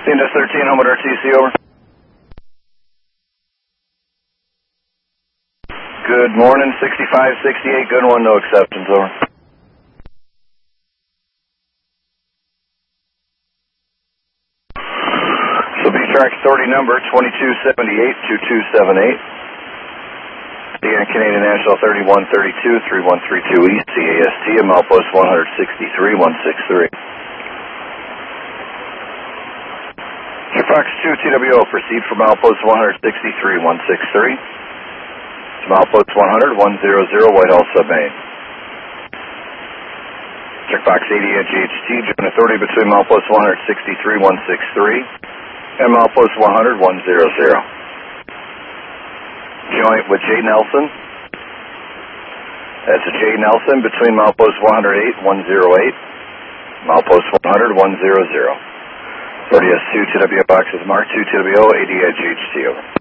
Phoenix 13, home at RTC, over. Good morning, 6568, good one, no exceptions, over. So B-Track authority number 2278-2278. Again, Canadian National 3132-3132 East, CAST, and Milepost 163-163. Fox 2 TWO, proceed for Milepost 163-163. To Milepost 100-100, Whitehall Submain. Checkbox 80 at GHT, joint authority between Milepost 163-163 and Milepost 100-100. Joint with J. Nelson. That's a J. Nelson between Milepost 108-108, Milepost 100-100. 30S2 TWO boxes marked 2 TWO, 80 at GHT, over.